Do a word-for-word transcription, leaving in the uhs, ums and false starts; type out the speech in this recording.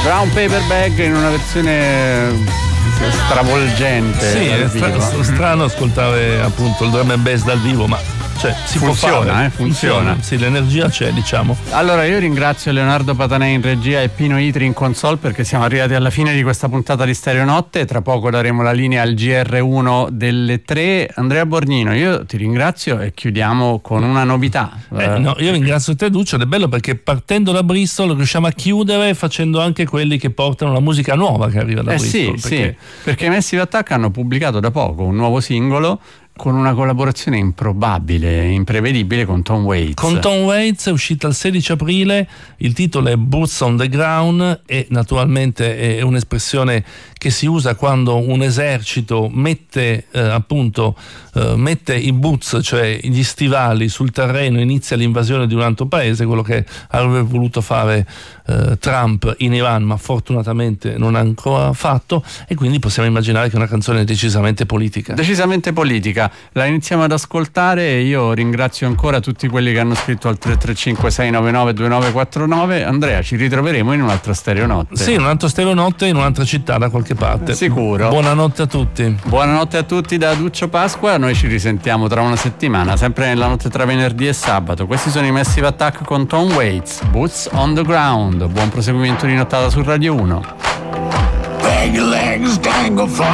Brown Paper Bag in una versione stravolgente. Sì, è stra- strano ascoltare appunto il drum and bass dal vivo, ma cioè, si funziona, può fare. Eh, funziona. funziona. Sì, l'energia c'è, diciamo. Allora io ringrazio Leonardo Patanè in regia e Pino Itri in console, perché siamo arrivati alla fine di questa puntata di Stereo Notte. Tra poco daremo la linea al G R uno delle tre. Andrea Borgnino, io ti ringrazio e chiudiamo con una novità. Eh, no, io ringrazio te, Duccio, ed è bello perché partendo da Bristol riusciamo a chiudere facendo anche quelli che portano la musica nuova che arriva da eh Bristol. Sì, perché... sì, perché i Massive Attack hanno pubblicato da poco un nuovo singolo con una collaborazione improbabile, imprevedibile con Tom Waits. Con Tom Waits è uscita il sedici aprile, il titolo è Boots on the Ground e naturalmente è un'espressione che si usa quando un esercito mette eh, appunto eh, mette i boots, cioè gli stivali sul terreno, inizia l'invasione di un altro paese, quello che avrebbe voluto fare eh, Trump in Iran, ma fortunatamente non ha ancora fatto, e quindi possiamo immaginare che è una canzone decisamente politica. Decisamente politica. La iniziamo ad ascoltare e io ringrazio ancora tutti quelli che hanno scritto al tre tre cinque sei nove nove due nove quattro nove. Andrea, ci ritroveremo in un'altra Stereo Notte. Sì, in un'altra Stereo Notte in un'altra città da qualche parte. Sicuro. Buonanotte a tutti. Buonanotte a tutti da Duccio Pasqua. Noi ci risentiamo tra una settimana, sempre nella notte tra venerdì e sabato. Questi sono i Massive Attack con Tom Waits, Boots on the Ground. Buon proseguimento di nottata su Radio uno. Bag your legs dangle from